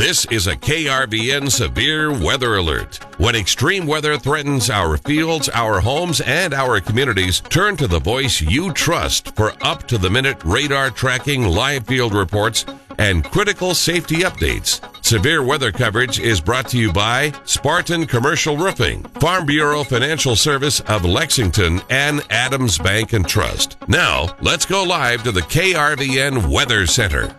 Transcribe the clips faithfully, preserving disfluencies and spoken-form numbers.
This is a K R V N severe weather alert. When extreme weather threatens our fields, our homes, and our communities, turn to the voice you trust for up-to-the-minute radar tracking, live field reports, and critical safety updates. Severe weather coverage is brought to you by Spartan Commercial Roofing, Farm Bureau Financial Service of Lexington, and Adams Bank and Trust. Now, let's go live to the K R V N Weather Center.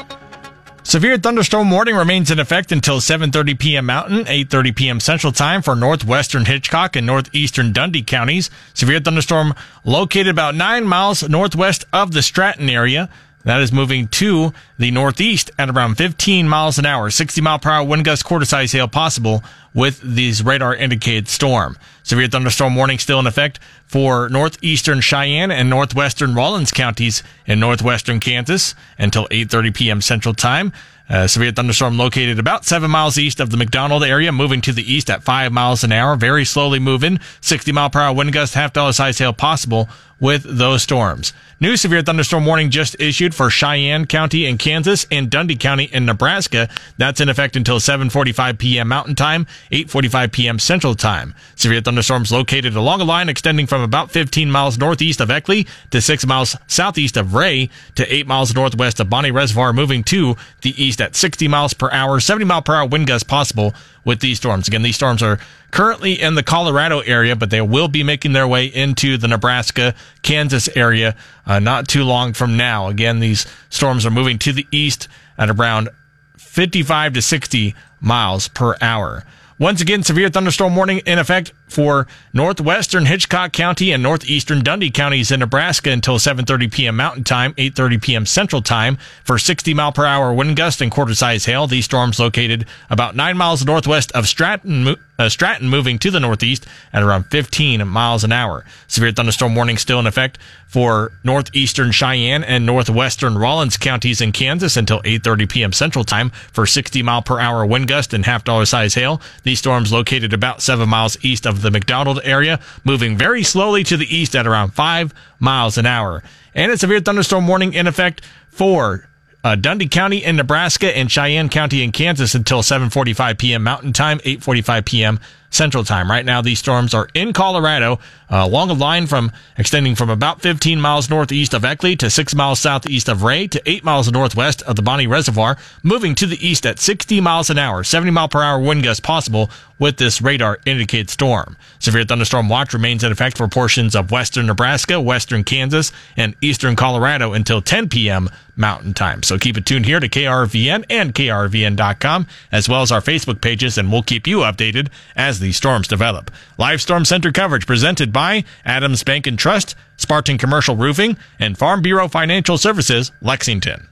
Severe thunderstorm warning remains in effect until seven thirty p.m. Mountain, eight thirty p.m. Central Time for northwestern Hitchcock and northeastern Dundee counties. Severe thunderstorm located about nine miles northwest of the Stratton area. That is moving to the northeast at around fifteen miles an hour. sixty mile per hour wind gust, quarter size hail possible with these radar indicated storm. Severe thunderstorm warning still in effect for northeastern Cheyenne and northwestern Rawlins counties in northwestern Kansas until eight thirty p.m. Central Time. Uh, severe thunderstorm located about seven miles east of the McDonald area, moving to the east at five miles an hour, very slowly moving. sixty mile per hour wind gust, half dollar size hail possible with those storms. New severe thunderstorm warning just issued for Cheyenne County in Kansas and Dundee County in Nebraska. That's in effect until seven forty-five p.m. Mountain Time, eight forty-five p.m. Central Time. Severe thunderstorms located along a line extending from about fifteen miles northeast of Eckley to six miles southeast of Ray to eight miles northwest of Bonnie Reservoir, moving to the east at sixty miles per hour, seventy mile per hour wind gusts possible with these storms. Again, these storms are currently in the Colorado area, but they will be making their way into the Nebraska, Kansas area uh, not too long from now. Again, these storms are moving to the east at around fifty-five to sixty miles per hour. Once again, severe thunderstorm warning in effect for northwestern Hitchcock County and northeastern Dundee counties in Nebraska until seven thirty p.m. Mountain Time, eight thirty p.m. Central Time for sixty mile per hour wind gust and quarter size hail. These storms located about nine miles northwest of Stratton, uh, Stratton, moving to the northeast at around fifteen miles an hour. Severe thunderstorm warning still in effect for northeastern Cheyenne and northwestern Rawlins counties in Kansas until eight thirty p.m. Central Time for sixty mile per hour wind gust and half dollar size hail. These storms located about seven miles east of the McDonald area, moving very slowly to the east at around five miles an hour. And a severe thunderstorm warning in effect for uh, Dundee County in Nebraska and Cheyenne County in Kansas until seven forty-five p.m. Mountain Time, eight forty-five p.m. Central Time. Right now, these storms are in Colorado, uh, along a line from extending from about fifteen miles northeast of Eckley to six miles southeast of Ray to eight miles northwest of the Bonnie Reservoir, moving to the east at sixty miles an hour, seventy mile per hour wind gusts possible with this radar indicated storm. Severe thunderstorm watch remains in effect for portions of western Nebraska, western Kansas, and eastern Colorado until ten p.m. Mountain Time. So keep it tuned here to K R V N and K R V N dot com, as well as our Facebook pages, and we'll keep you updated as these storms develop. Live Storm Center coverage presented by Adams Bank and Trust, Spartan Commercial Roofing, and Farm Bureau Financial Services, Lexington.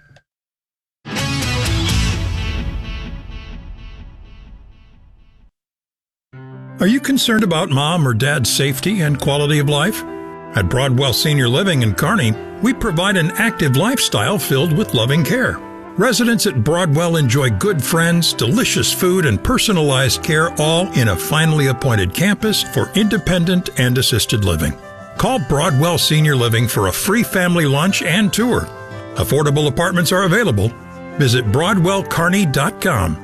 Are you concerned about mom or dad's safety and quality of life? At Broadwell Senior Living in Kearney, we provide an active lifestyle filled with loving care. Residents at Broadwell enjoy good friends, delicious food, and personalized care, all in a finely appointed campus for independent and assisted living. Call Broadwell Senior Living for a free family lunch and tour. Affordable apartments are available. Visit broadwell kearney dot com.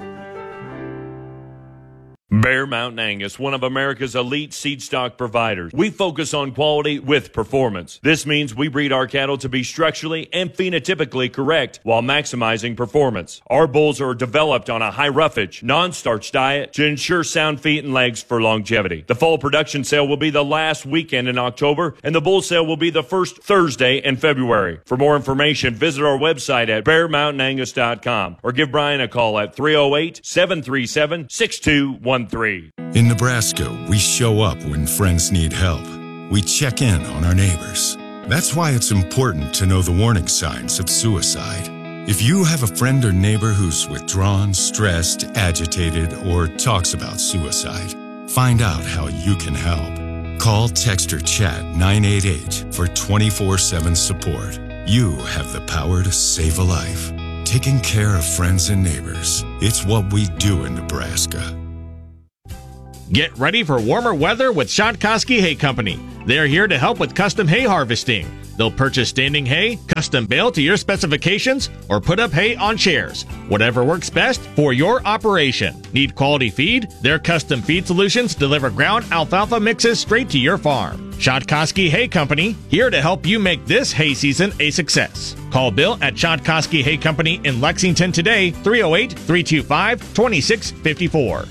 Bear Mountain Angus, one of America's elite seed stock providers. We focus on quality with performance. This means we breed our cattle to be structurally and phenotypically correct while maximizing performance. Our bulls are developed on a high roughage, non-starch diet to ensure sound feet and legs for longevity. The fall production sale will be the last weekend in October, and the bull sale will be the first Thursday in February. For more information, visit our website at bear mountain angus dot com or give Brian a call at three oh eight, seven three seven, six two one three. In Nebraska, we show up when friends need help. We check in on our neighbors. That's why it's important to know the warning signs of suicide. If you have a friend or neighbor who's withdrawn, stressed, agitated, or talks about suicide, find out how you can help. Call, text, or chat nine eight eight for twenty-four seven support. You have the power to save a life. Taking care of friends and neighbors. It's what we do in Nebraska. Get ready for warmer weather with Shotkoski Hay Company. They're here to help with custom hay harvesting. They'll purchase standing hay, custom bale to your specifications, or put up hay on shares. Whatever works best for your operation. Need quality feed? Their custom feed solutions deliver ground alfalfa mixes straight to your farm. Shotkoski Hay Company, here to help you make this hay season a success. Call Bill at Shotkoski Hay Company in Lexington today, three oh eight, three two five, two six five four.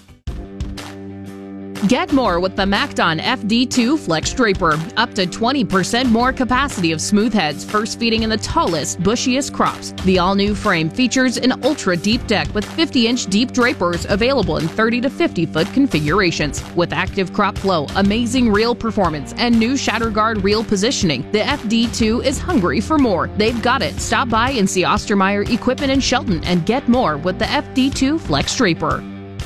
Get more with the MacDon F D two Flex Draper. Up to twenty percent more capacity of smooth heads, first feeding in the tallest, bushiest crops. The all-new frame features an ultra-deep deck with fifty-inch deep drapers available in thirty to fifty foot configurations. With active crop flow, amazing reel performance, and new shatter guard reel positioning, the F D two is hungry for more. They've got it. Stop by and see Ostermeyer Equipment in Shelton and get more with the F D two Flex Draper.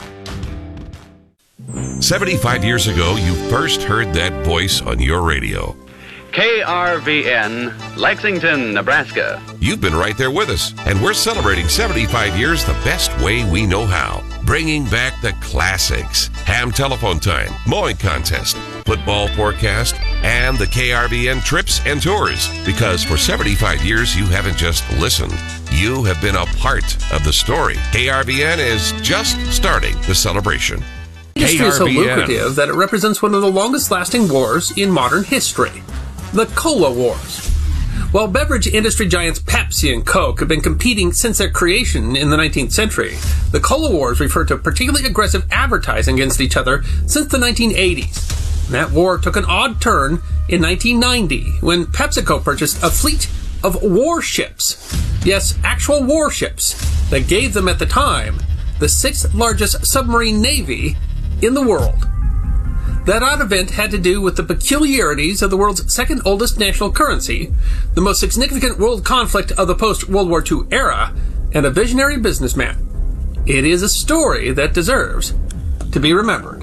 seventy-five years ago, you first heard that voice on your radio. K R V N, Lexington, Nebraska. You've been right there with us, and we're celebrating seventy-five years the best way we know how. Bringing back the classics. Ham telephone time, mowing contest, football forecast, and the K R V N trips and tours. Because for seventy-five years, you haven't just listened. You have been a part of the story. K R V N is just starting the celebration. The industry is so lucrative that it represents one of the longest-lasting wars in modern history, the Cola Wars. While beverage industry giants Pepsi and Coke have been competing since their creation in the nineteenth century, the Cola Wars refer to particularly aggressive advertising against each other since the nineteen eighties. And that war took an odd turn in nineteen ninety when PepsiCo purchased a fleet of warships. Yes, actual warships that gave them at the time the sixth largest submarine navy in the world. That odd event had to do with the peculiarities of the world's second oldest national currency, the most significant world conflict of the post-World War Two era, and a visionary businessman. It is a story that deserves to be remembered.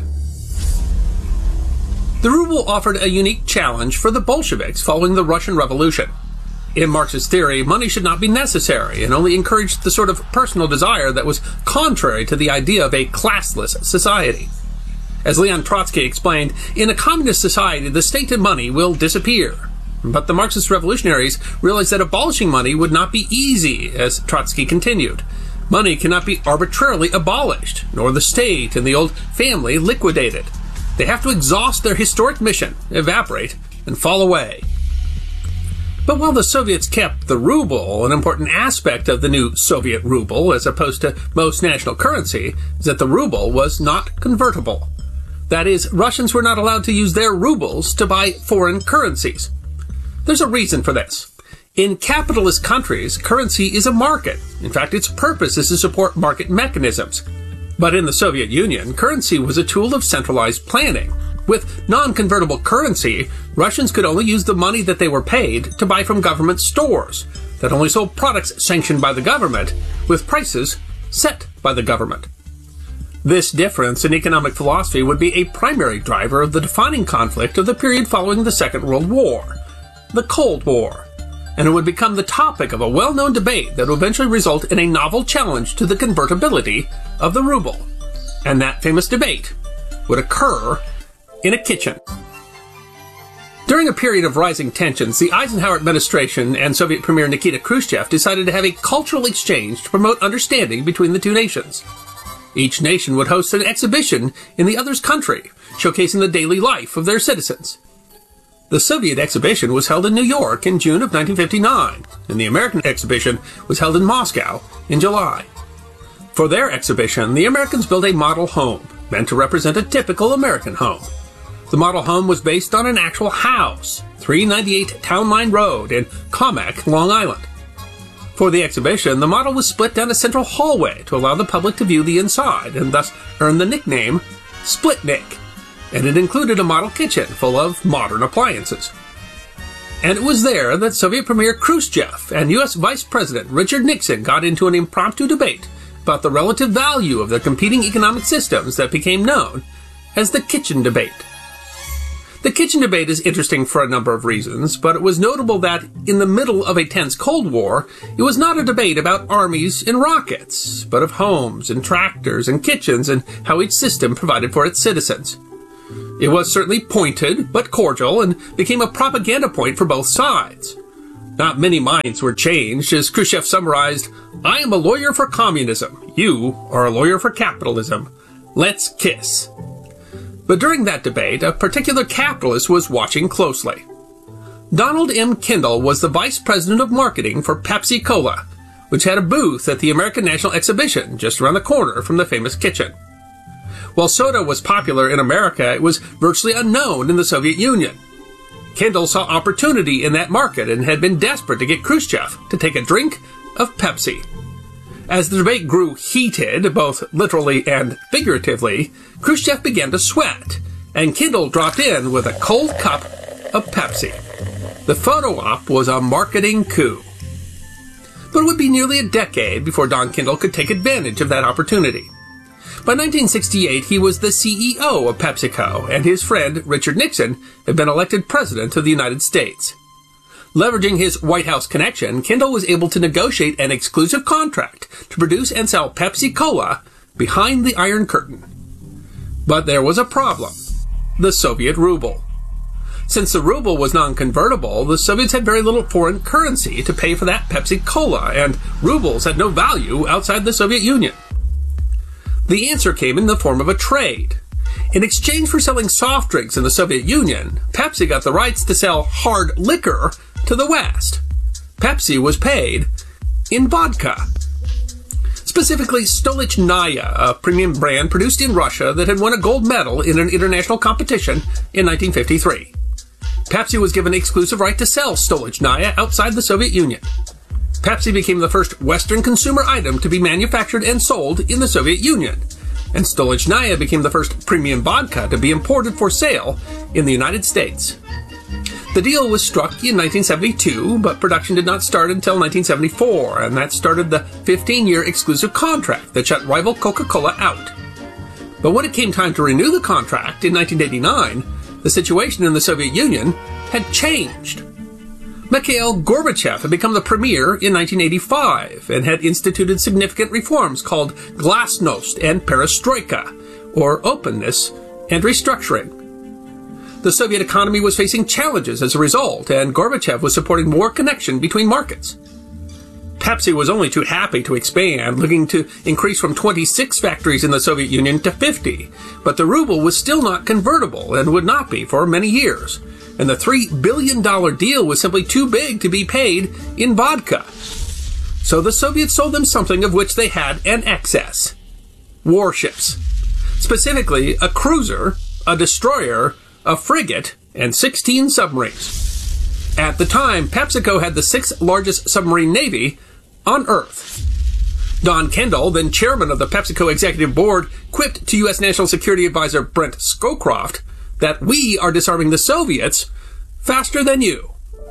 The ruble offered a unique challenge for the Bolsheviks following the Russian Revolution. In Marxist theory, money should not be necessary and only encouraged the sort of personal desire that was contrary to the idea of a classless society. As Leon Trotsky explained, in a communist society, the state and money will disappear. But the Marxist revolutionaries realized that abolishing money would not be easy, as Trotsky continued. Money cannot be arbitrarily abolished, nor the state and the old family liquidated. They have to exhaust their historic mission, evaporate, and fall away. But while the Soviets kept the ruble, an important aspect of the new Soviet ruble, as opposed to most national currency, is that the ruble was not convertible. That is, Russians were not allowed to use their rubles to buy foreign currencies. There's a reason for this. In capitalist countries, currency is a market. In fact, its purpose is to support market mechanisms. But in the Soviet Union, currency was a tool of centralized planning. With non-convertible currency, Russians could only use the money that they were paid to buy from government stores that only sold products sanctioned by the government, with prices set by the government. This difference in economic philosophy would be a primary driver of the defining conflict of the period following the Second World War, the Cold War, and it would become the topic of a well-known debate that would eventually result in a novel challenge to the convertibility of the ruble. And that famous debate would occur in a kitchen. During a period of rising tensions, the Eisenhower administration and Soviet Premier Nikita Khrushchev decided to have a cultural exchange to promote understanding between the two nations. Each nation would host an exhibition in the other's country, showcasing the daily life of their citizens. The Soviet exhibition was held in New York in June of nineteen fifty-nine, and the American exhibition was held in Moscow in July. For their exhibition, the Americans built a model home, meant to represent a typical American home. The model home was based on an actual house, three ninety-eight Town Line Road in Commack, Long Island. For the exhibition, the model was split down a central hallway to allow the public to view the inside, and thus earn the nickname Splitnik. And it included a model kitchen full of modern appliances. And it was there that Soviet Premier Khrushchev and U S Vice President Richard Nixon got into an impromptu debate about the relative value of their competing economic systems that became known as the kitchen debate. The kitchen debate is interesting for a number of reasons, but it was notable that in the middle of a tense Cold War, it was not a debate about armies and rockets, but of homes and tractors and kitchens and how each system provided for its citizens. It was certainly pointed, but cordial, and became a propaganda point for both sides. Not many minds were changed as Khrushchev summarized, "I am a lawyer for communism. You are a lawyer for capitalism. Let's kiss." But during that debate, a particular capitalist was watching closely. Donald M. Kendall was the vice president of marketing for Pepsi Cola, which had a booth at the American National Exhibition just around the corner from the famous kitchen. While soda was popular in America, it was virtually unknown in the Soviet Union. Kendall saw opportunity in that market and had been desperate to get Khrushchev to take a drink of Pepsi. As the debate grew heated, both literally and figuratively, Khrushchev began to sweat, and Kendall dropped in with a cold cup of Pepsi. The photo op was a marketing coup. But it would be nearly a decade before Don Kendall could take advantage of that opportunity. By nineteen sixty-eight, he was the C E O of PepsiCo, and his friend, Richard Nixon, had been elected President of the United States. Leveraging his White House connection, Kendall was able to negotiate an exclusive contract to produce and sell Pepsi Cola behind the Iron Curtain. But there was a problem: the Soviet ruble. Since the ruble was non-convertible, the Soviets had very little foreign currency to pay for that Pepsi Cola, and rubles had no value outside the Soviet Union. The answer came in the form of a trade. In exchange for selling soft drinks in the Soviet Union, Pepsi got the rights to sell hard liquor to the West. Pepsi was paid in vodka. Specifically, Stolichnaya, a premium brand produced in Russia that had won a gold medal in an international competition in nineteen fifty-three. Pepsi was given exclusive right to sell Stolichnaya outside the Soviet Union. Pepsi became the first Western consumer item to be manufactured and sold in the Soviet Union, and Stolichnaya became the first premium vodka to be imported for sale in the United States. The deal was struck in nineteen seventy-two, but production did not start until nineteen seventy-four, and that started the fifteen-year exclusive contract that shut rival Coca-Cola out. But when it came time to renew the contract in nineteen eighty-nine, the situation in the Soviet Union had changed. Mikhail Gorbachev had become the premier in nineteen eighty-five and had instituted significant reforms called Glasnost and Perestroika, or openness and restructuring. The Soviet economy was facing challenges as a result, and Gorbachev was supporting more connection between markets. Pepsi was only too happy to expand, looking to increase from twenty-six factories in the Soviet Union to fifty, but the ruble was still not convertible and would not be for many years, and the three billion dollars deal was simply too big to be paid in vodka. So the Soviets sold them something of which they had an excess: warships. Specifically, a cruiser, a destroyer, a frigate, and sixteen submarines. At the time, PepsiCo had the sixth largest submarine navy on Earth. Don Kendall, then chairman of the PepsiCo executive board, quipped to U S National Security Advisor Brent Scowcroft that we are disarming the Soviets faster than you.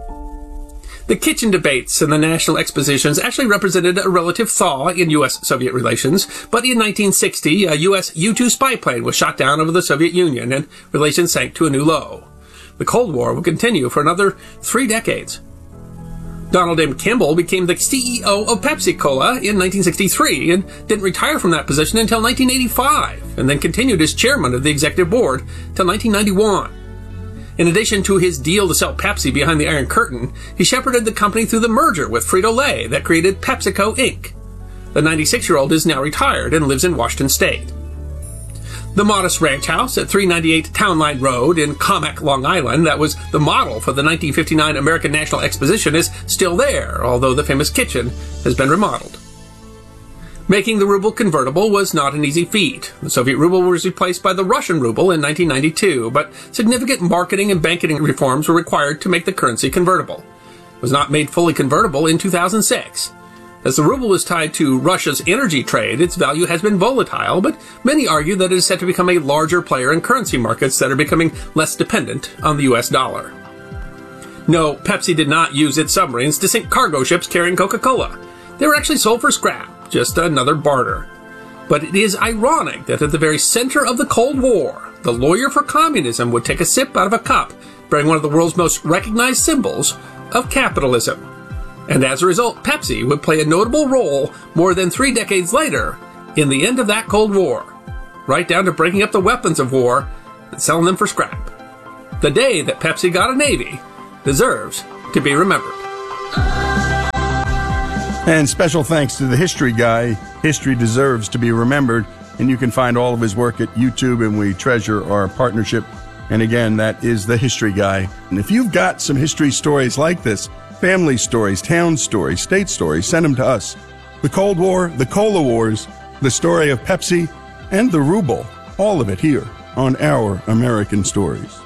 The kitchen debates and the national expositions actually represented a relative thaw in U S Soviet relations, but in nineteen sixty, a U S U two spy plane was shot down over the Soviet Union and relations sank to a new low. The Cold War would continue for another three decades. Donald M. Kimball became the C E O of Pepsi Cola in nineteen sixty-three and didn't retire from that position until nineteen eighty-five, and then continued as chairman of the executive board till nineteen ninety-one. In addition to his deal to sell Pepsi behind the Iron Curtain, he shepherded the company through the merger with Frito-Lay that created PepsiCo Incorporated. The ninety-six-year-old is now retired and lives in Washington State. The modest ranch house at three ninety-eight Town Line Road in Commack, Long Island, that was the model for the nineteen fifty-nine American National Exposition, is still there, although the famous kitchen has been remodeled. Making the ruble convertible was not an easy feat. The Soviet ruble was replaced by the Russian ruble in nineteen ninety-two, but significant marketing and banking reforms were required to make the currency convertible. It was not made fully convertible in two thousand six. As the ruble is tied to Russia's energy trade, its value has been volatile, but many argue that it is set to become a larger player in currency markets that are becoming less dependent on the U S dollar. No, Pepsi did not use its submarines to sink cargo ships carrying Coca-Cola. They were actually sold for scrap, just another barter. But it is ironic that at the very center of the Cold War, the lawyer for communism would take a sip out of a cup bearing one of the world's most recognized symbols of capitalism. And as a result, Pepsi would play a notable role more than three decades later in the end of that Cold War, right down to breaking up the weapons of war and selling them for scrap. The day that Pepsi got a Navy deserves to be remembered. And special thanks to the History Guy. History deserves to be remembered. And you can find all of his work at YouTube, and we treasure our partnership. And again, that is the History Guy. And if you've got some history stories like this, family stories, town stories, state stories, send them to us. The Cold War, the Cola Wars, the story of Pepsi, and the ruble. All of it here on Our American Stories.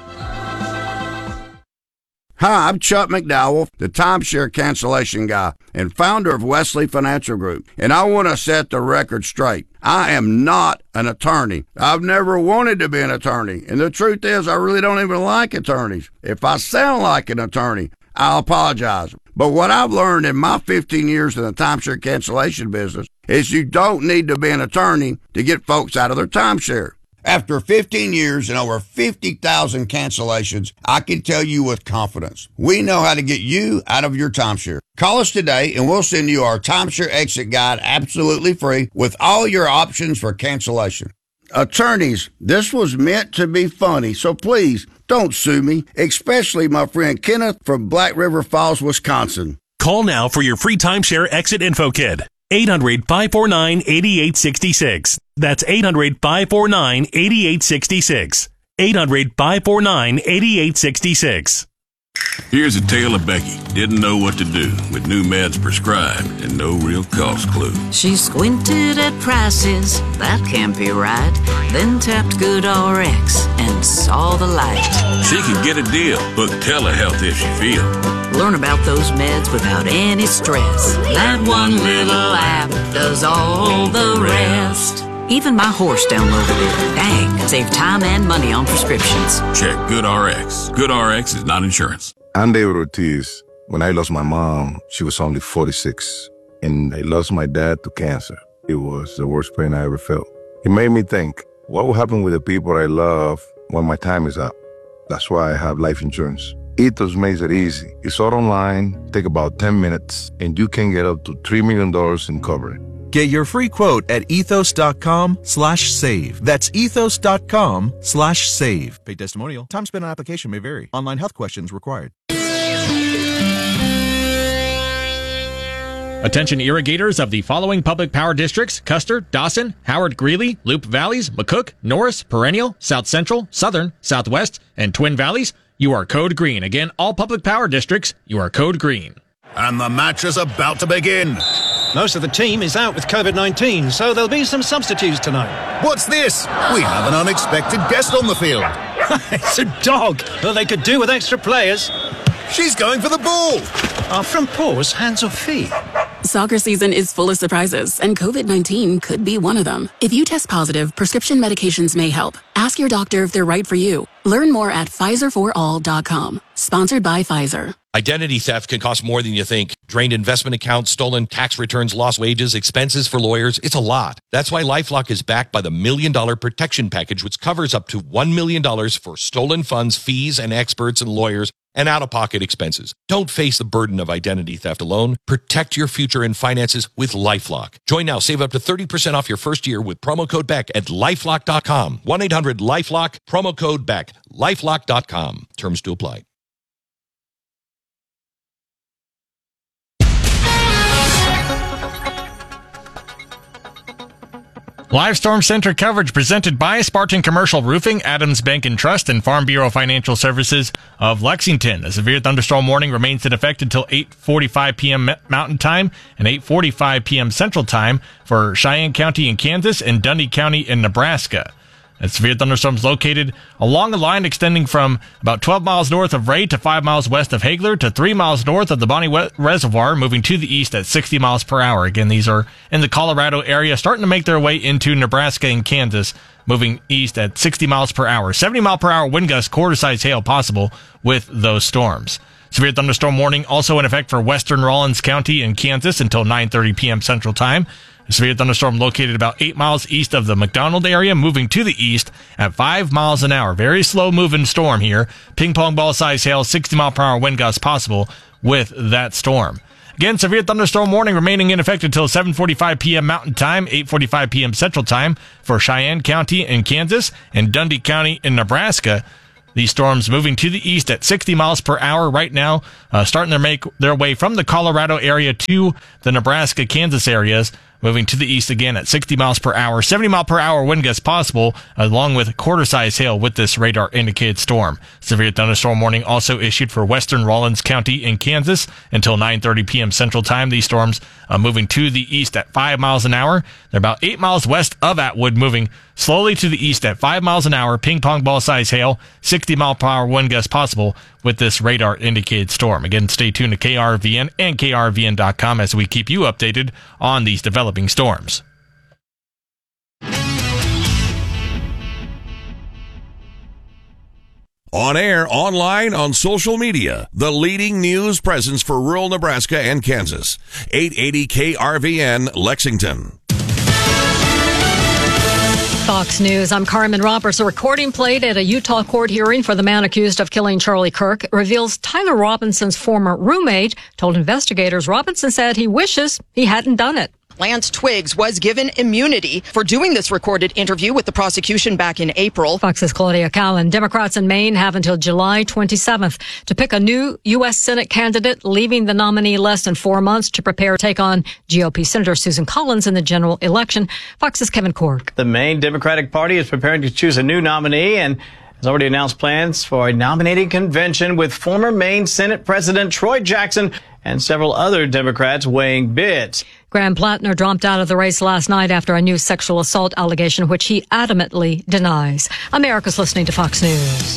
Hi, I'm Chuck McDowell, the timeshare cancellation guy and founder of Wesley Financial Group, and I want to set the record straight. I am not an attorney. I've never wanted to be an attorney, and the truth is I really don't even like attorneys. If I sound like an attorney, I'll apologize. But what I've learned in my fifteen years in the timeshare cancellation business is you don't need to be an attorney to get folks out of their timeshare. After fifteen years and over fifty thousand cancellations, I can tell you with confidence, we know how to get you out of your timeshare. Call us today and we'll send you our timeshare exit guide absolutely free with all your options for cancellation. Attorneys, this was meant to be funny, so please don't sue me, especially my friend Kenneth from Black River Falls, Wisconsin. Call now for your free timeshare exit info kit. eight hundred, five four nine, eight eight six six. That's eight hundred, five four nine, eight eight six six. eight hundred, five four nine, eight eight six six. Here's a tale of Becky. Didn't know what to do with new meds prescribed and no real cost clue. She squinted at prices, that can't be right. Then tapped GoodRx and saw the light. She could get a deal. Book telehealth if she feel. Learn about those meds without any stress. That one little app does all the rest. Even my horse downloaded it. Dang, save time and money on prescriptions. Check GoodRx. GoodRx is not insurance. I'm David Ortiz. When I lost my mom, she was only forty-six. And I lost my dad to cancer. It was the worst pain I ever felt. It made me think, what will happen with the people I love when my time is up? That's why I have life insurance. Ethos makes it easy. It's all online, take about ten minutes, and you can get up to three million dollars in coverage. Get your free quote at ethos.com slash save. That's ethos.com slash save. Paid testimonial. Time spent on application may vary. Online health questions required. Attention irrigators of the following public power districts: Custer, Dawson, Howard, Greeley, Loop Valleys, McCook, Norris, Perennial, South Central, Southern, Southwest, and Twin Valleys. You are code green. Again, all public power districts, you are code green. And the match is about to begin. Most of the team is out with COVID nineteen, so there'll be some substitutes tonight. What's this? We have an unexpected guest on the field. It's a dog. Well, they could do with extra players. She's going for the ball. Are front paws hands or feet? Soccer season is full of surprises, and COVID nineteen could be one of them. If you test positive, prescription medications may help. Ask your doctor if they're right for you. Learn more at Pfizer for all dot com. Sponsored by Pfizer. Identity theft can cost more than you think. Drained investment accounts, stolen tax returns, lost wages, expenses for lawyers. It's a lot. That's why LifeLock is backed by the Million Dollar Protection Package, which covers up to one million dollars for stolen funds, fees, and experts and lawyers, and out-of-pocket expenses. Don't face the burden of identity theft alone. Protect your future and finances with LifeLock. Join now. Save up to thirty percent off your first year with promo code Beck at lifelock dot com. one eight hundred LifeLock, promo code Beck. lifelock dot com. Terms to apply. Live Storm Center coverage presented by Spartan Commercial Roofing, Adams Bank and Trust, and Farm Bureau Financial Services of Lexington. A severe thunderstorm warning remains in effect until eight forty-five p.m. Mountain Time and eight forty-five p.m. Central Time for Cheyenne County in Kansas and Dundee County in Nebraska. A severe thunderstorm is located along a line extending from about twelve miles north of Ray to five miles west of Hagler to three miles north of the Bonnie Reservoir, moving to the east at sixty miles per hour. Again, these are in the Colorado area, starting to make their way into Nebraska and Kansas, moving east at sixty miles per hour. seventy mile per hour wind gusts, quarter-size hail possible with those storms. Severe thunderstorm warning also in effect for western Rawlins County in Kansas until nine thirty p.m. Central Time. A severe thunderstorm located about eight miles east of the McDonald area, moving to the east at five miles an hour. Very slow-moving storm here. Ping pong ball size hail, sixty mile per hour wind gusts possible with that storm. Again, severe thunderstorm warning remaining in effect until seven forty-five p.m. Mountain Time, eight forty-five p.m. Central Time for Cheyenne County in Kansas and Dundee County in Nebraska. These storms moving to the east at sixty miles per hour right now, uh, starting to make their way from the Colorado area to the Nebraska, Kansas areas, moving to the east again at sixty miles per hour, seventy mile per hour wind gusts possible, along with quarter-size hail with this radar-indicated storm. Severe thunderstorm warning also issued for western Rawlins County in Kansas until nine thirty p.m. Central Time. These storms uh, moving to the east at five miles an hour. They're about eight miles west of Atwood, moving slowly to the east at five miles an hour. Ping-pong ball-size hail, sixty mile per hour wind gusts possible with this radar-indicated storm. Again, stay tuned to K R V N and K R V N dot com as we keep you updated on these developing storms. On air, online, on social media, the leading news presence for rural Nebraska and Kansas. eight eighty K R V N, Lexington. Fox News, I'm Carmen Roberts. A recording played at a Utah court hearing for the man accused of killing Charlie Kirk reveals Tyler Robinson's former roommate told investigators Robinson said he wishes he hadn't done it. Lance Twiggs was given immunity for doing this recorded interview with the prosecution back in April. Fox's Claudia Cowan. Democrats in Maine have until July twenty-seventh to pick a new U S. Senate candidate, leaving the nominee less than four months to prepare to take on G O P Senator Susan Collins in the general election. Fox's Kevin Cork. The Maine Democratic Party is preparing to choose a new nominee and has already announced plans for a nominating convention with former Maine Senate President Troy Jackson and several other Democrats weighing bids. Graham Plattner dropped out of the race last night after a new sexual assault allegation, which he adamantly denies. America's listening to Fox News.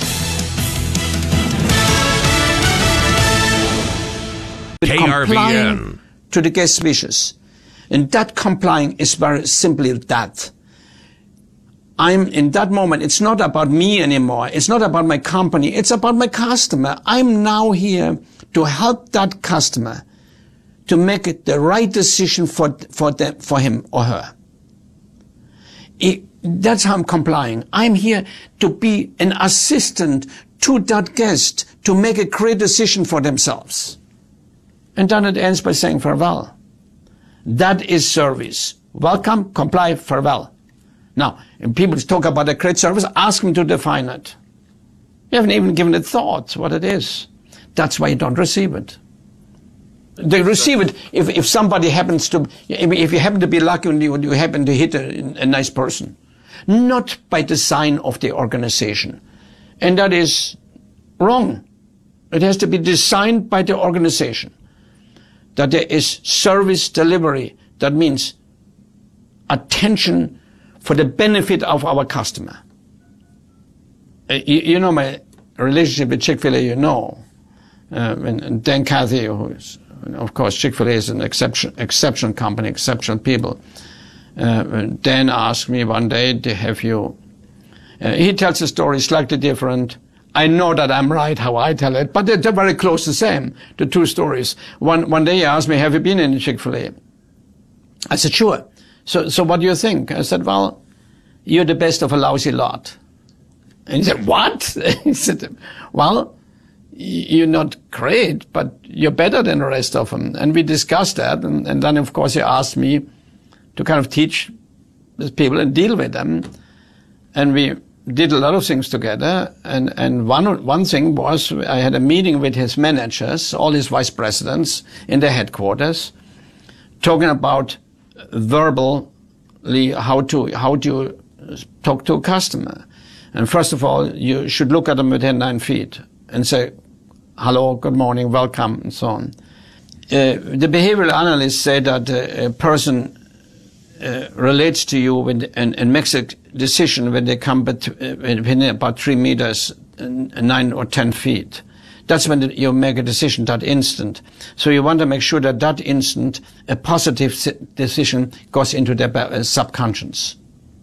K R V N. To the guest wishes. And that complying is very simply that. I'm in that moment, it's not about me anymore. It's not about my company. It's about my customer. I'm now here to help that customer to make it the right decision for, for them, for him or her. It, that's how I'm complying. I'm here to be an assistant to that guest to make a great decision for themselves. And then it ends by saying farewell. That is service. Welcome, comply, farewell. Now, when people talk about a great service, ask them to define it. You haven't even given it thought what it is. That's why you don't receive it. They receive it if, if somebody happens to, if you happen to be lucky and you, you happen to hit a, a nice person. Not by design of the organization. And that is wrong. It has to be designed by the organization. That there is service delivery. That means attention for the benefit of our customer. Uh, you, you know my relationship with Chick-fil-A, you know. Uh, and, and Dan Cathy, who is, of course, Chick-fil-A is an exception, exceptional company, exceptional people. Uh, Dan asked me one day, have you... Uh, he tells a story slightly different. I know that I'm right how I tell it, but they're, they're very close to the same, the two stories. One, one day he asked me, have you been in Chick-fil-A? I said, sure. So, so what do you think? I said, well, you're the best of a lousy lot. And he said, what? He said, well, you're not great, but you're better than the rest of them. And we discussed that. And, and then, of course, he asked me to kind of teach these people and deal with them. And we did a lot of things together. And, and one, one thing was I had a meeting with his managers, all his vice presidents in their headquarters, talking about verbally how to, how do you talk to a customer. And first of all, you should look at them within nine feet and say, hello, good morning, welcome, and so on. Uh, the behavioral analysts say that uh, a person uh, relates to you when, and, and makes a decision when they come bet- uh, within about three meters, uh, nine or ten feet. That's when you make a decision that instant. So you want to make sure that that instant, a positive decision goes into their subconscious.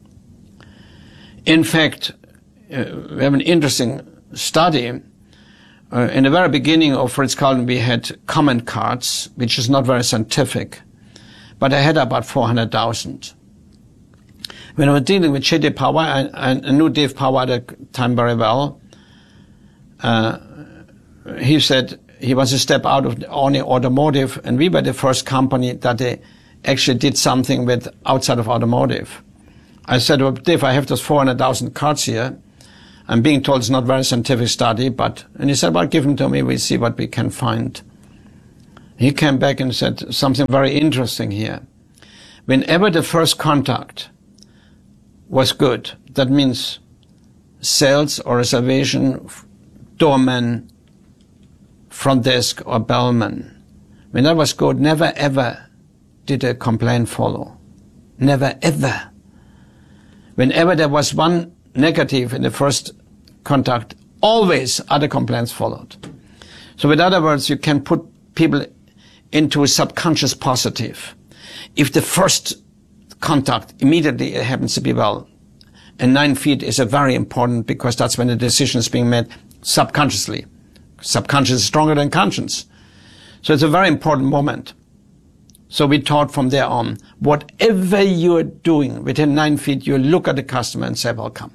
In fact, uh, we have an interesting study. Uh, in the very beginning of Fritz Carlton, we had comment cards, which is not very scientific, but I had about four hundred thousand. When I was dealing with J D Power, I, I knew Dave Power at the time very well. Uh, he said, he was a step out of only automotive, and we were the first company that they actually did something with outside of automotive. I said, well, Dave, I have those four hundred thousand cards here. I'm being told it's not very scientific study, but, and he said, well, give them to me. We'll see what we can find. He came back and said something very interesting here. Whenever the first contact was good, that means sales or reservation, doorman, front desk or bellman. When that was good, never ever did a complaint follow. Never ever. Whenever there was one negative in the first contact, always other complaints followed. So in other words, you can put people into a subconscious positive. If the first contact immediately it happens to be well, and nine feet is a very important because that's when the decision is being made subconsciously. Subconscious is stronger than conscience. So it's a very important moment. So we taught from there on, whatever you're doing within nine feet, you look at the customer and say, welcome.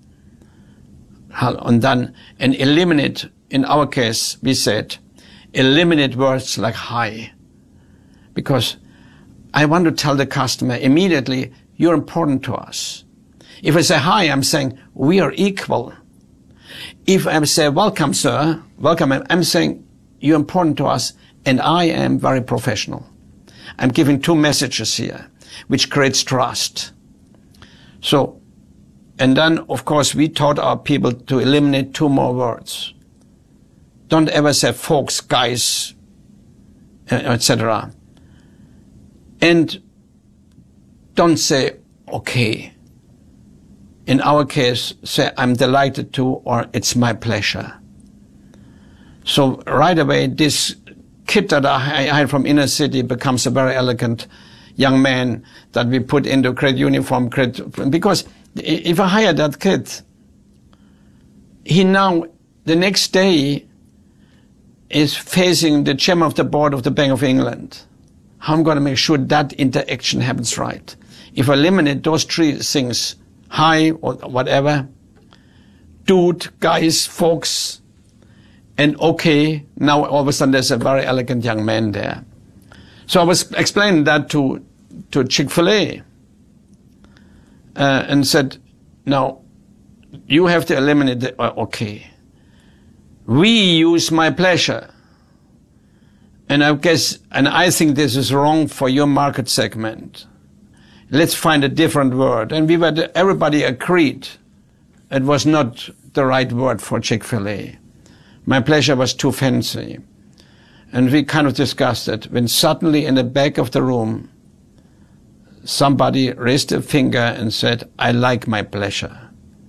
And then, and eliminate, in our case, we said, eliminate words like hi. Because I want to tell the customer immediately, you're important to us. If I say hi, I'm saying, we are equal. If I say, welcome, sir, welcome, I'm saying, you're important to us, and I am very professional. I'm giving two messages here, which creates trust. So, and then, of course, we taught our people to eliminate two more words. Don't ever say folks, guys, et cetera. And don't say, okay. In our case, say, I'm delighted to, or it's my pleasure. So right away, this kid that I had from inner city becomes a very elegant young man that we put into great uniform, great, because if I hire that kid, he now, the next day, is facing the chairman of the board of the Bank of England. How I'm going to make sure that interaction happens right. If I eliminate those three things, hi or whatever, dude, guys, folks, and okay, now all of a sudden there's a very elegant young man there. So I was explaining that to, to Chick-fil-A, uh, and said, now, you have to eliminate the, uh, okay. We use my pleasure. And I guess, and I think this is wrong for your market segment. Let's find a different word. And we were, everybody agreed it was not the right word for Chick-fil-A. My pleasure was too fancy. And we kind of discussed it when suddenly in the back of the room, somebody raised a finger and said, I like my pleasure,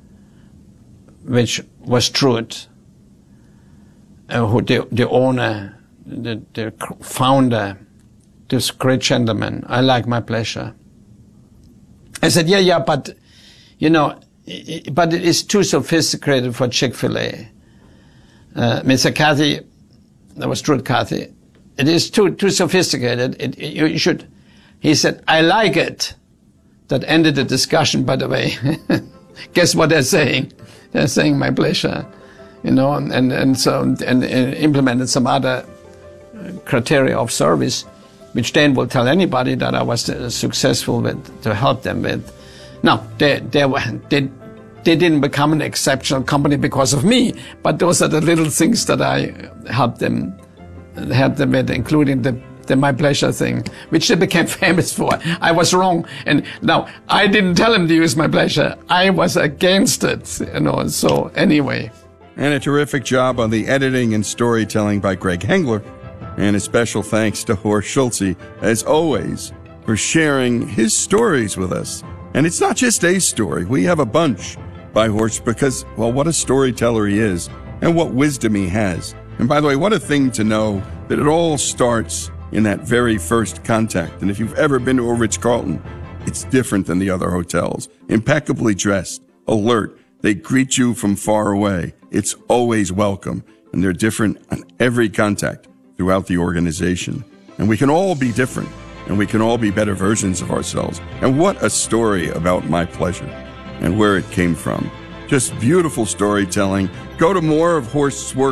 which was truth. Uh, who the, the owner, the, the founder, this great gentleman, I like my pleasure. I said, yeah, yeah, but, you know, it, but it is too sophisticated for Chick-fil-A. Uh, Mister Cathy, that was true, Cathy, it is too, too sophisticated. It, it, you should, he said, I like it. That ended the discussion, by the way. Guess what they're saying? They're saying my pleasure, you know, and, and, and so, and, and implemented some other criteria of service, which then will tell anybody that I was successful with, to help them with. Now, they, they, they, they didn't become an exceptional company because of me, but those are the little things that I helped them, helped them with, including the, the my pleasure thing, which they became famous for. I was wrong. And now, I didn't tell them to use my pleasure. I was against it, you know, so anyway. And a terrific job on the editing and storytelling by Greg Hengler. And a special thanks to Horst Schulze, as always, for sharing his stories with us. And it's not just a story. We have a bunch by Horst because, well, what a storyteller he is and what wisdom he has. And by the way, what a thing to know that it all starts in that very first contact. And if you've ever been to a Ritz-Carlton, it's different than the other hotels. Impeccably dressed, alert. They greet you from far away. It's always welcome. And they're different on every contact throughout the organization. And we can all be different, and we can all be better versions of ourselves. And what a story about my pleasure and where it came from. Just beautiful storytelling. Go to more of Horst's work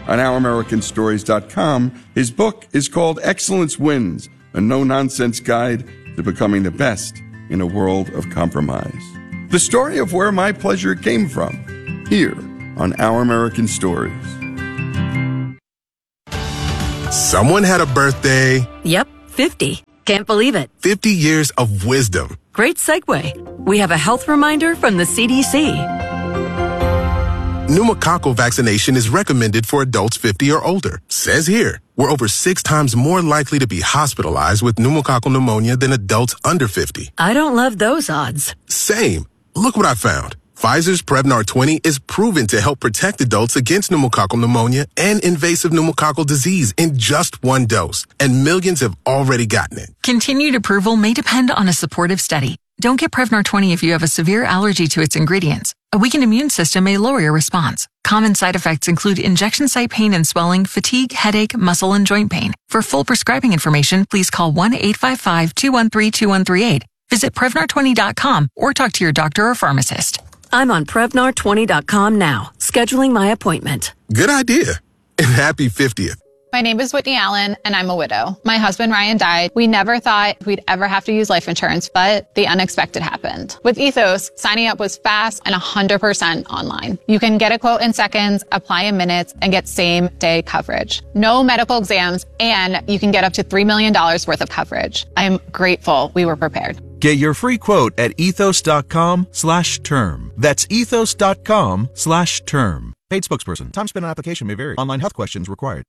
on our american stories dot com. His book is called Excellence Wins, a no-nonsense guide to becoming the best in a world of compromise. The story of where my pleasure came from, here on Our American Stories. Someone had a birthday. Yep, fifty. Can't believe it. fifty years of wisdom. Great segue. We have a health reminder from the C D C. Pneumococcal vaccination is recommended for adults fifty or older. Says here, we're over six times more likely to be hospitalized with pneumococcal pneumonia than adults under fifty. I don't love those odds. Same. Look what I found. Pfizer's Prevnar twenty is proven to help protect adults against pneumococcal pneumonia and invasive pneumococcal disease in just one dose, and millions have already gotten it. Continued approval may depend on a supportive study. Don't get Prevnar twenty if you have a severe allergy to its ingredients. A weakened immune system may lower your response. Common side effects include injection site pain and swelling, fatigue, headache, muscle, and joint pain. For full prescribing information, please call one eight five five, two one three, two one three eight. Visit Prevnar twenty dot com or talk to your doctor or pharmacist. I'm on Prevnar twenty dot com now, scheduling my appointment. Good idea. And happy fiftieth. My name is Whitney Allen, and I'm a widow. My husband, Ryan, died. We never thought we'd ever have to use life insurance, but the unexpected happened. With Ethos, signing up was fast and one hundred percent online. You can get a quote in seconds, apply in minutes, and get same-day coverage. No medical exams, and you can get up to three million dollars worth of coverage. I am grateful we were prepared. Get your free quote at ethos.com slash term. That's ethos.com slash term. Paid spokesperson. Time spent on application may vary. Online health questions required.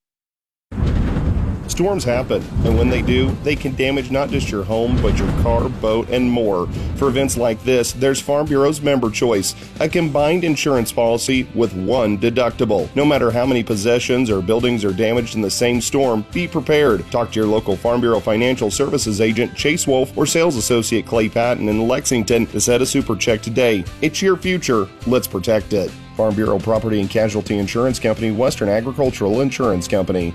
Storms happen, and when they do, they can damage not just your home, but your car, boat, and more. For events like this, there's Farm Bureau's Member Choice, a combined insurance policy with one deductible. No matter how many possessions or buildings are damaged in the same storm, be prepared. Talk to your local Farm Bureau Financial Services agent, Chase Wolf, or sales associate Clay Patton in Lexington to set a super check today. It's your future. Let's protect it. Farm Bureau Property and Casualty Insurance Company, Western Agricultural Insurance Company.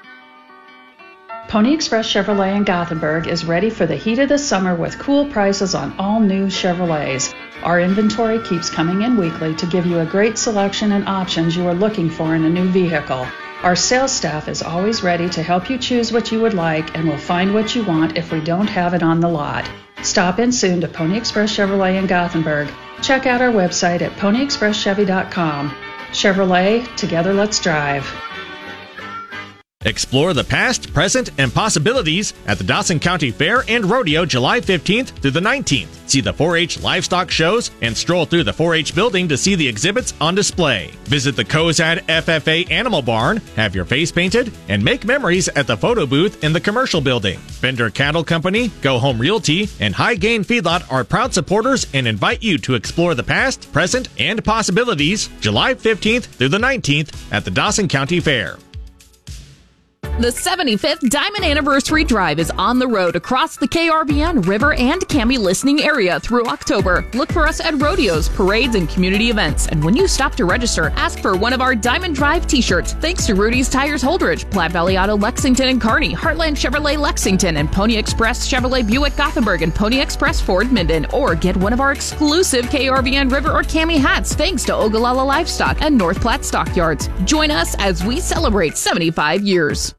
Pony Express Chevrolet in Gothenburg is ready for the heat of the summer with cool prices on all new Chevrolets. Our inventory keeps coming in weekly to give you a great selection and options you are looking for in a new vehicle. Our sales staff is always ready to help you choose what you would like and will find what you want if we don't have it on the lot. Stop in soon to Pony Express Chevrolet in Gothenburg. Check out our website at pony express chevy dot com. Chevrolet, together let's drive. Explore the past, present, and possibilities at the Dawson County Fair and Rodeo July fifteenth through the nineteenth. See the four H livestock shows and stroll through the four H building to see the exhibits on display. Visit the Cozad F F A Animal Barn, have your face painted, and make memories at the photo booth in the commercial building. Bender Cattle Company, Go Home Realty, and High Gain Feedlot are proud supporters and invite you to explore the past, present, and possibilities July fifteenth through the nineteenth at the Dawson County Fair. The seventy-fifth Diamond Anniversary Drive is on the road across the K R V N, River, and Cami listening area through October. Look for us at rodeos, parades, and community events. And when you stop to register, ask for one of our Diamond Drive t-shirts. Thanks to Rudy's Tires Holdridge, Platte Valley Auto Lexington and Kearney, Heartland Chevrolet Lexington, and Pony Express Chevrolet Buick Gothenburg, and Pony Express Ford Minden. Or get one of our exclusive K R V N, River, or Cami hats thanks to Ogallala Livestock and North Platte Stockyards. Join us as we celebrate seventy-five years.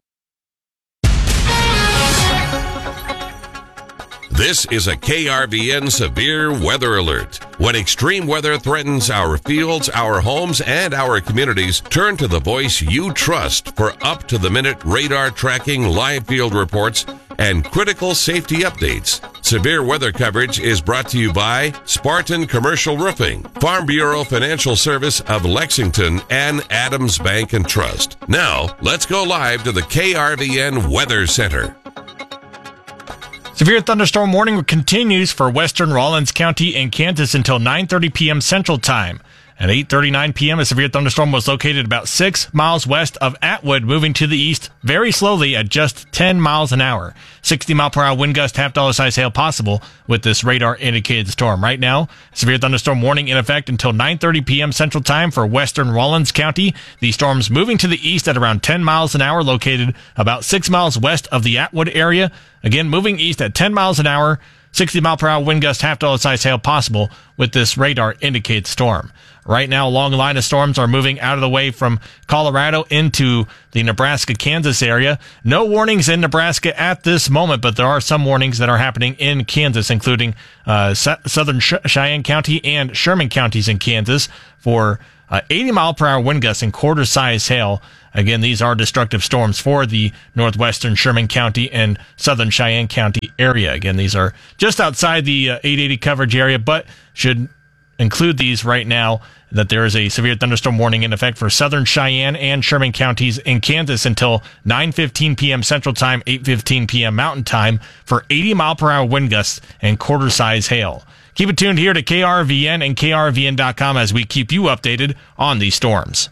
This is a K R V N severe weather alert. When extreme weather threatens our fields, our homes, and our communities, turn to the voice you trust for up-to-the-minute radar tracking, live field reports, and critical safety updates. Severe weather coverage is brought to you by Spartan Commercial Roofing, Farm Bureau Financial Service of Lexington, and Adams Bank and Trust. Now, let's go live to the K R V N Weather Center. Severe thunderstorm warning continues for western Rawlins County and Kansas until nine thirty p.m. Central Time. At eight thirty-nine p.m., a severe thunderstorm was located about six miles west of Atwood, moving to the east very slowly at just ten miles an hour. sixty mile per hour wind gust, half dollar size hail possible with this radar indicated storm. Right now, severe thunderstorm warning in effect until nine thirty p.m. Central Time for western Rawlins County. The storm's moving to the east at around ten miles an hour, located about six miles west of the Atwood area. Again, moving east at ten miles an hour. sixty mile per hour wind gust, half dollar size hail possible with this radar indicated storm. Right now, a long line of storms are moving out of the way from Colorado into the Nebraska-Kansas area. No warnings in Nebraska at this moment, but there are some warnings that are happening in Kansas, including uh, southern Cheyenne County and Sherman counties in Kansas for uh, eighty mile per hour wind gusts and quarter size hail. Again, these are destructive storms for the northwestern Sherman County and southern Cheyenne County area. Again, these are just outside the uh, eight eighty coverage area, but should include these right now that there is a severe thunderstorm warning in effect for southern Cheyenne and Sherman counties in Kansas until nine fifteen p.m. Central Time, eight fifteen p.m. Mountain Time for eighty mile per hour wind gusts and quarter size hail. Keep it tuned here to K R V N and K R V N dot com as we keep you updated on these storms.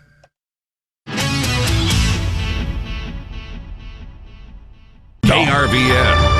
K R V N.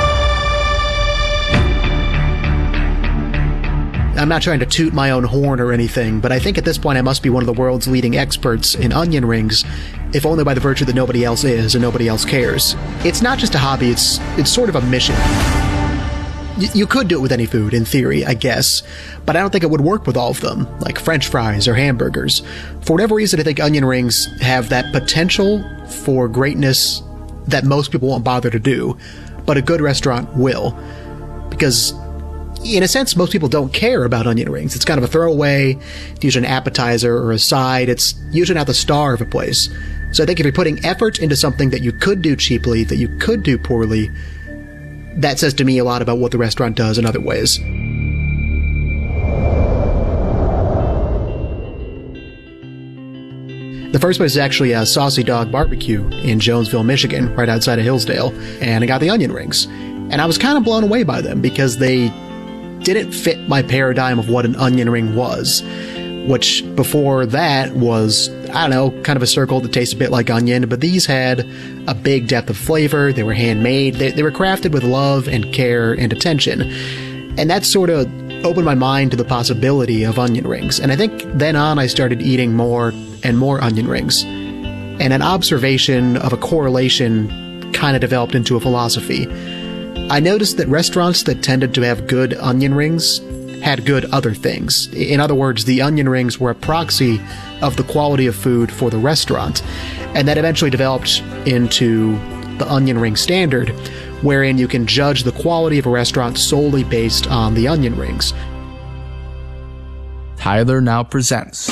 I'm not trying to toot my own horn or anything, but I think at this point I must be one of the world's leading experts in onion rings, if only by the virtue that nobody else is and nobody else cares. It's not just a hobby, it's it's sort of a mission. Y- you could do it with any food, in theory, I guess, but I don't think it would work with all of them, like French fries or hamburgers. For whatever reason, I think onion rings have that potential for greatness that most people won't bother to do, but a good restaurant will. Because in a sense, most people don't care about onion rings. It's kind of a throwaway, it's usually an appetizer or a side. It's usually not the star of a place. So I think if you're putting effort into something that you could do cheaply, that you could do poorly, that says to me a lot about what the restaurant does in other ways. The first place is actually a Saucy Dog Barbecue in Jonesville, Michigan, right outside of Hillsdale, and I got the onion rings. And I was kind of blown away by them because they didn't fit my paradigm of what an onion ring was, which before that was, I don't know, kind of a circle that tastes a bit like onion, but these had a big depth of flavor. They were handmade. They, they were crafted with love and care and attention. And that sort of opened my mind to the possibility of onion rings. And I think then on I started eating more and more onion rings. And an observation of a correlation kind of developed into a philosophy. I noticed that restaurants that tended to have good onion rings had good other things. In other words, the onion rings were a proxy of the quality of food for the restaurant. And that eventually developed into the onion ring standard, wherein you can judge the quality of a restaurant solely based on the onion rings. Tyler now presents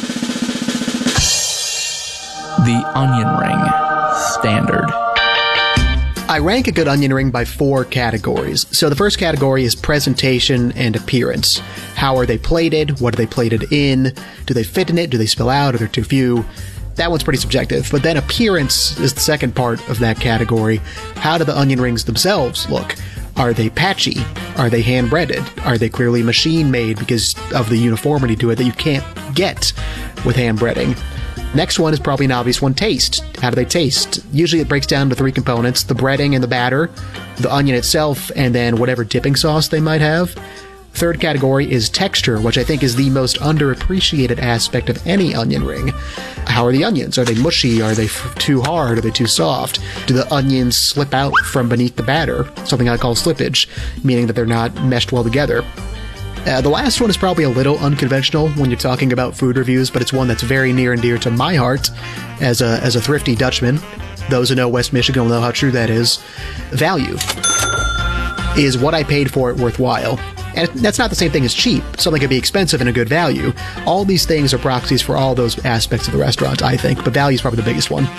the Onion Ring Standard. I rank a good onion ring by four categories. So the first category is presentation and appearance. How are they plated? What are they plated in? Do they fit in it? Do they spill out? Are there too few? That one's pretty subjective. But then appearance is the second part of that category. How do the onion rings themselves look? Are they patchy? Are they hand-breaded? Are they clearly machine-made because of the uniformity to it that you can't get with hand-breading? Next one is probably an obvious one, taste. How do they taste? Usually it breaks down to three components: the breading and the batter, the onion itself, and then whatever dipping sauce they might have. Third category is texture, which I think is the most underappreciated aspect of any onion ring. How are the onions? Are they mushy? Are they f- too hard? Are they too soft? Do the onions slip out from beneath the batter? Something I call slippage, meaning that they're not meshed well together. Uh, the last one is probably a little unconventional when you're talking about food reviews, but it's one that's very near and dear to my heart as a as a thrifty Dutchman. Those who know West Michigan will know how true that is. Value. Is what I paid for it worthwhile? And that's not the same thing as cheap. Something could be expensive and a good value. All these things are proxies for all those aspects of the restaurant, I think, but value is probably the biggest one.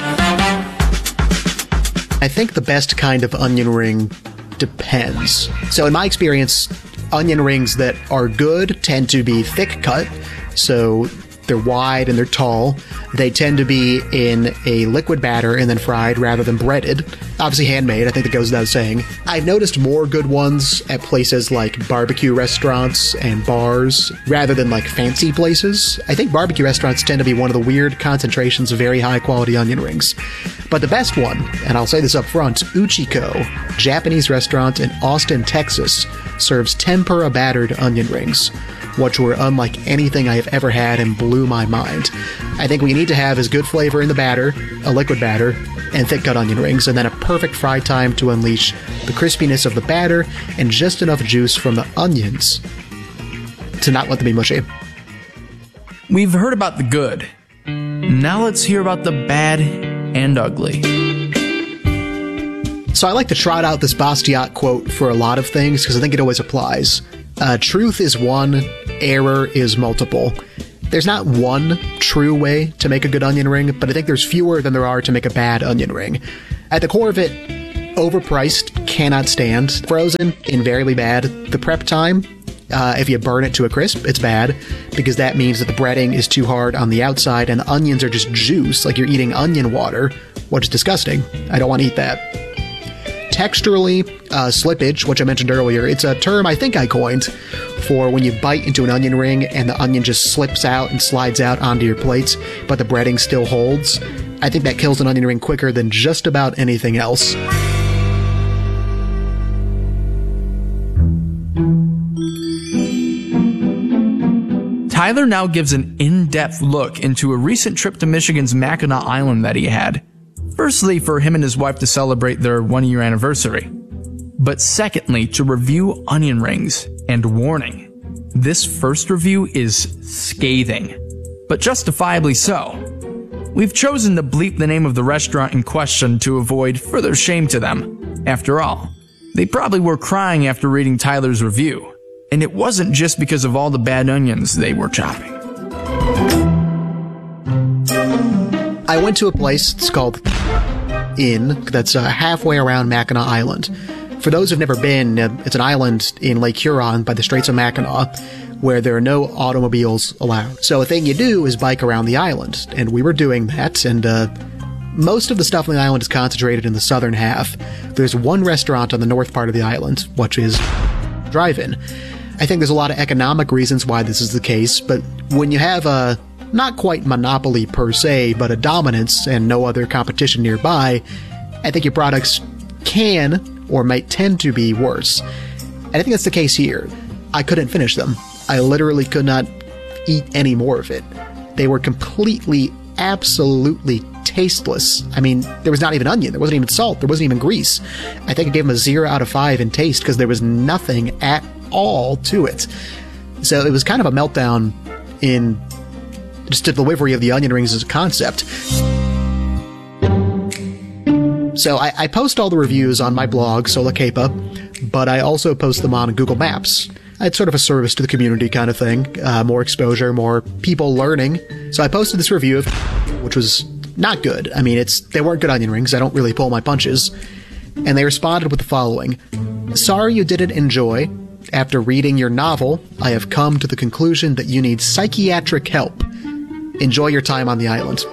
I think the best kind of onion ring depends. So in my experience, onion rings that are good tend to be thick cut, so they're wide and they're tall. They tend to be in a liquid batter and then fried rather than breaded. Obviously handmade, I think that goes without saying. I've noticed more good ones at places like barbecue restaurants and bars rather than like fancy places. I think barbecue restaurants tend to be one of the weird concentrations of very high quality onion rings. But the best one, and I'll say this up front, Uchiko, Japanese restaurant in Austin, Texas, serves tempura battered onion rings. which were unlike anything I have ever had and blew my mind. I think what you need to have is good flavor in the batter, a liquid batter, and thick cut onion rings, and then a perfect fry time to unleash the crispiness of the batter and just enough juice from the onions to not let them be mushy. We've heard about the good. Now let's hear about the bad and ugly. So I like to trot out this Bastiat quote for a lot of things because I think it always applies. Uh, truth is one, error is multiple. There's not one true way to make a good onion ring, but I think there's fewer than there are to make a bad onion ring. At the core of it, overpriced, cannot stand. Frozen, invariably bad. The prep time, uh, if you burn it to a crisp, it's bad, because that means that the breading is too hard on the outside and the onions are just juice, like you're eating onion water, which is disgusting. I don't want to eat that. Texturally, uh, slippage, which I mentioned earlier, it's a term I think I coined for when you bite into an onion ring and the onion just slips out and slides out onto your plate, but the breading still holds. I think that kills an onion ring quicker than just about anything else. Tyler now gives an in-depth look into a recent trip to Michigan's Mackinac Island that he had. Firstly, for him and his wife to celebrate their one-year anniversary. But secondly, to review onion rings. And warning, this first review is scathing. But justifiably so. We've chosen to bleep the name of the restaurant in question to avoid further shame to them. After all, they probably were crying after reading Tyler's review. And it wasn't just because of all the bad onions they were chopping. I went to a place, it's called Inn, that's uh, halfway around Mackinac Island. For those who've never been, uh, it's an island in Lake Huron by the Straits of Mackinac, where there are no automobiles allowed. So a thing you do is bike around the island, and we were doing that, and uh, most of the stuff on the island is concentrated in the southern half. There's one restaurant on the north part of the island, which is Drive-In. I think there's a lot of economic reasons why this is the case, but when you have a, not quite monopoly per se, but a dominance and no other competition nearby, I think your products can or might tend to be worse. And I think that's the case here. I couldn't finish them. I literally could not eat any more of it. They were completely, absolutely tasteless. I mean, there was not even onion. There wasn't even salt. There wasn't even grease. I think I gave them a zero out of five in taste because there was nothing at all to it. So it was kind of a meltdown in just the delivery of the onion rings as a concept. So I, I post all the reviews on my blog, Sola Capa, but I also post them on Google Maps. It's sort of a service to the community kind of thing. Uh, more exposure, more people learning. So I posted this review, of, which was not good. I mean, it's they weren't good onion rings. I don't really pull my punches. And they responded with the following. Sorry you didn't enjoy. After reading your novel, I have come to the conclusion that you need psychiatric help. Enjoy your time on the island.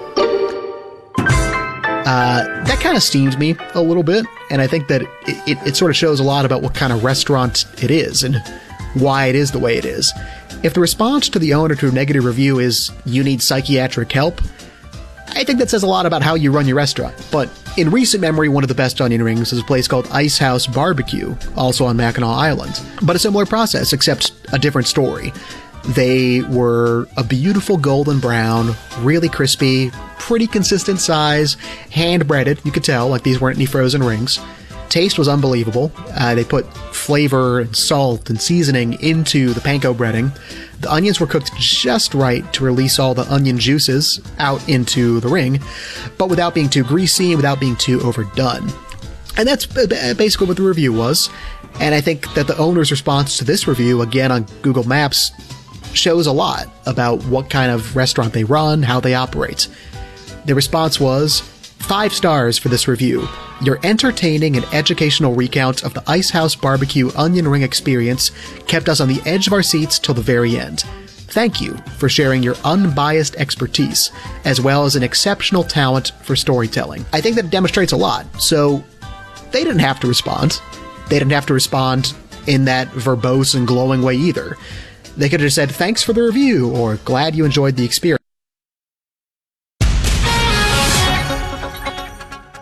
Uh, that kind of steamed me a little bit, and I think that it, it, it sort of shows a lot about what kind of restaurant it is and why it is the way it is. If the response to the owner to a negative review is, you need psychiatric help, I think that says a lot about how you run your restaurant. But in recent memory, one of the best onion rings is a place called Ice House Barbecue, also on Mackinac Island. But a similar process, except a different story. They were a beautiful golden brown, really crispy, pretty consistent size, hand-breaded, you could tell, like these weren't any frozen rings. Taste was unbelievable. Uh, they put flavor and salt and seasoning into the panko breading. The onions were cooked just right to release all the onion juices out into the ring, but without being too greasy, without being too overdone. And that's basically what the review was. And I think that the owner's response to this review, again on Google Maps, shows a lot about what kind of restaurant they run, how they operate. The response was, five stars for this review. Your entertaining and educational recount of the Ice House Barbecue onion ring experience kept us on the edge of our seats till the very end. Thank you for sharing your unbiased expertise, as well as an exceptional talent for storytelling. I think that it demonstrates a lot. So they didn't have to respond. They didn't have to respond in that verbose and glowing way either. They could have just said, thanks for the review, or glad you enjoyed the experience.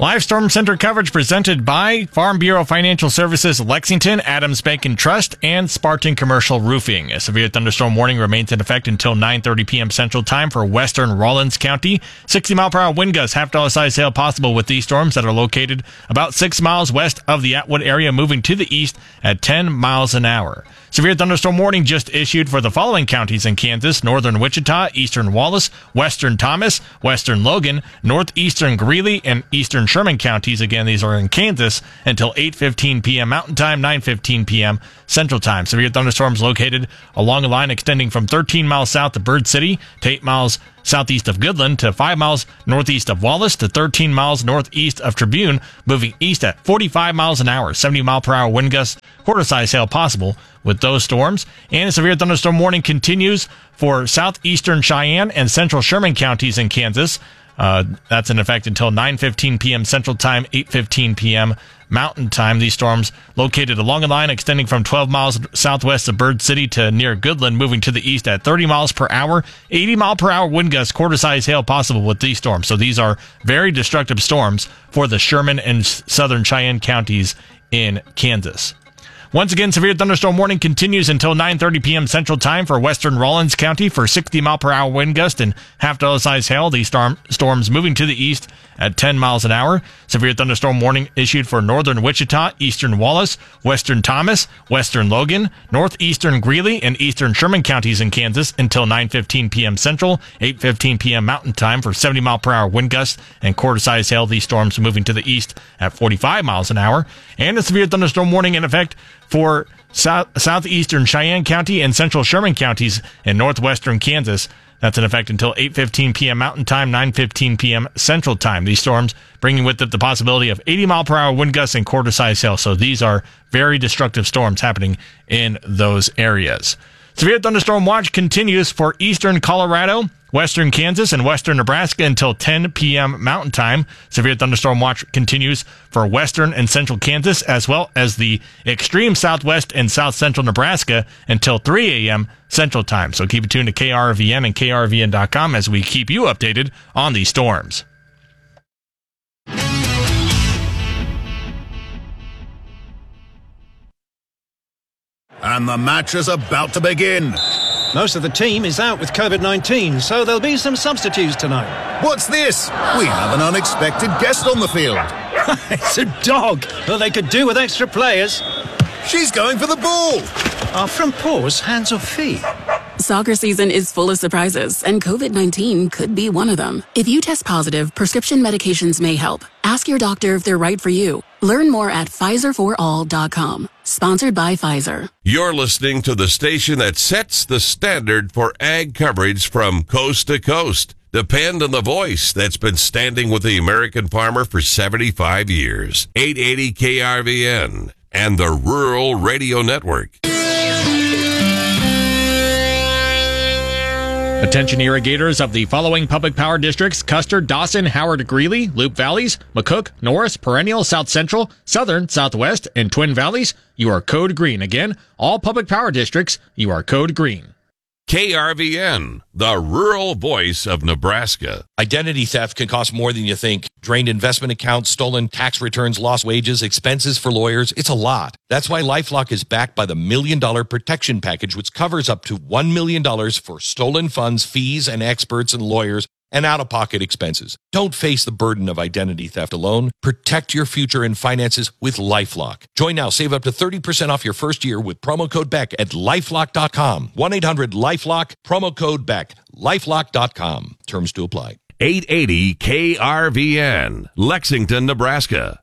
Live Storm Center coverage presented by Farm Bureau Financial Services, Lexington, Adams Bank and Trust, and Spartan Commercial Roofing. A severe thunderstorm warning remains in effect until nine thirty p.m. Central Time for western Rawlins County. sixty mile per hour wind gusts, half dollar size hail possible with these storms that are located about six miles west of the Atwood area, moving to the east at ten miles an hour. Severe thunderstorm warning just issued for the following counties in Kansas: northern Wichita, eastern Wallace, western Thomas, western Logan, northeastern Greeley, and eastern Sherman counties. Again, these are in Kansas until eight fifteen p.m. Mountain Time, nine fifteen p.m. Central Time. Severe thunderstorms located along a line extending from thirteen miles south of Bird City to eight miles southeast of Goodland to five miles northeast of Wallace to thirteen miles northeast of Tribune, moving east at forty-five miles an hour. seventy mile per hour wind gusts, quarter-size hail possible with those storms. And a severe thunderstorm warning continues for southeastern Cheyenne and central Sherman counties in Kansas. Uh, that's in effect until nine fifteen p.m. Central Time, eight fifteen p.m. Mountain Time. These storms located along a line extending from twelve miles southwest of Bird City to near Goodland, moving to the east at thirty miles per hour. eighty mile per hour wind gusts, quarter-size hail possible with these storms. So these are very destructive storms for the Sherman and southern Cheyenne counties in Kansas. Once again, severe thunderstorm warning continues until nine thirty p.m. Central Time for western Rawlins County for sixty mile per hour wind gust and half dollar size hail. These storm, storms moving to the east at ten miles an hour. Severe thunderstorm warning issued for northern Wichita, eastern Wallace, western Thomas, western Logan, northeastern Greeley, and eastern Sherman counties in Kansas until nine fifteen p.m. Central, eight fifteen p.m. Mountain Time for seventy mile per hour wind gusts and quarter size hail. These storms moving to the east at forty-five miles an hour. And a severe thunderstorm warning in effect for south, southeastern Cheyenne County and central Sherman counties in northwestern Kansas. That's in effect until eight fifteen p.m. Mountain Time, nine fifteen p.m. Central Time. These storms bringing with it the possibility of eighty mile per hour wind gusts and quarter-size hail. So these are very destructive storms happening in those areas. Severe thunderstorm watch continues for eastern Colorado, western Kansas, and western Nebraska until ten p.m. Mountain Time. Severe thunderstorm watch continues for western and central Kansas, as well as the extreme southwest and south central Nebraska until three a.m. Central Time. So keep it tuned to K R V N and K R V N dot com as we keep you updated on these storms. And the match is about to begin. Most of the team is out with COVID nineteen, so there'll be some substitutes tonight. What's this? We have an unexpected guest on the field. It's a dog. Well, they could do with extra players. She's going for the ball. Are front paws hands or feet? Soccer season is full of surprises, and COVID nineteen could be one of them. If you test positive, prescription medications may help. Ask your doctor if they're right for you. Learn more at Pfizer for all dot com. Sponsored by Pfizer. You're listening to the station that sets the standard for ag coverage from coast to coast. Depend on the voice that's been standing with the American farmer for seventy-five years. eight eighty K R V N and the Rural Radio Network. Attention irrigators of the following public power districts: Custer, Dawson, Howard, Greeley, Loop Valleys, McCook, Norris, Perennial, South Central, Southern, Southwest, and Twin Valleys. You are code green. Again, all public power districts, you are code green. K R V N, the rural voice of Nebraska. Identity theft can cost more than you think. Drained investment accounts, stolen tax returns, lost wages, expenses for lawyers. It's a lot. That's why LifeLock is backed by the Million Dollar Protection Package, which covers up to one million dollars for stolen funds, fees, and experts and lawyers, and out-of-pocket expenses. Don't face the burden of identity theft alone. Protect your future and finances with LifeLock. Join now. Save up to thirty percent off your first year with promo code Beck at lifelock dot com. one eight hundred LifeLock, promo code Beck, lifelock dot com. Terms to apply. eight eighty K R V N, Lexington, Nebraska.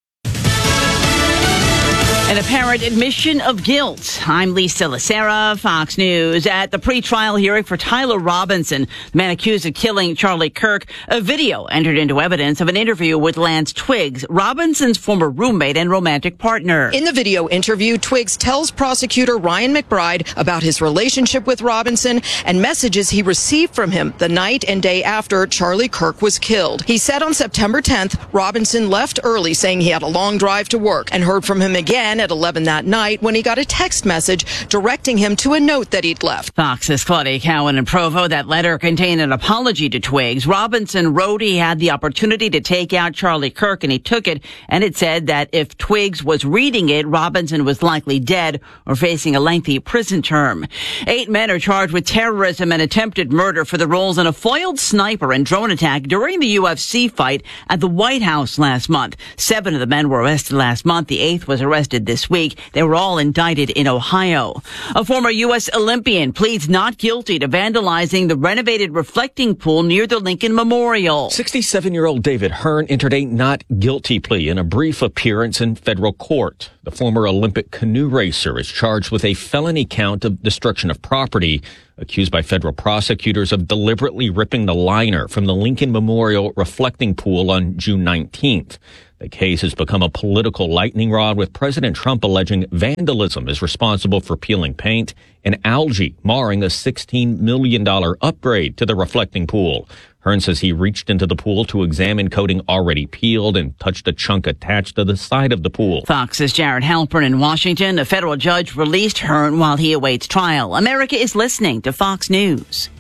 An apparent admission of guilt. I'm Lisa Lacera, Fox News. At the pretrial hearing for Tyler Robinson, the man accused of killing Charlie Kirk, a video entered into evidence of an interview with Lance Twiggs, Robinson's former roommate and romantic partner. In the video interview, Twiggs tells prosecutor Ryan McBride about his relationship with Robinson and messages he received from him the night and day after Charlie Kirk was killed. He said on September tenth, Robinson left early saying he had a long drive to work and heard from him again again at eleven that night when he got a text message directing him to a note that he'd left. Fox's Claudia Cowan in Provo. That letter contained an apology to Twiggs. Robinson wrote he had the opportunity to take out Charlie Kirk, and he took it, and it said that if Twiggs was reading it, Robinson was likely dead or facing a lengthy prison term. Eight men are charged with terrorism and attempted murder for the roles in a foiled sniper and drone attack during the U F C fight at the White House last month. Seven of the men were arrested last month. The eighth was arrested this week. They were all indicted in Ohio. A former U S Olympian pleads not guilty to vandalizing the renovated reflecting pool near the Lincoln Memorial. sixty-seven-year-old David Hearn entered a not guilty plea in a brief appearance in federal court. The former Olympic canoe racer is charged with a felony count of destruction of property, accused by federal prosecutors of deliberately ripping the liner from the Lincoln Memorial reflecting pool on June nineteenth. The case has become a political lightning rod, with President Trump alleging vandalism is responsible for peeling paint and algae, marring a sixteen million dollars upgrade to the reflecting pool. Hearn says he reached into the pool to examine coating already peeled and touched a chunk attached to the side of the pool. Fox's Jared Halpern in Washington. A federal judge released Hearn while he awaits trial. America is listening to Fox News.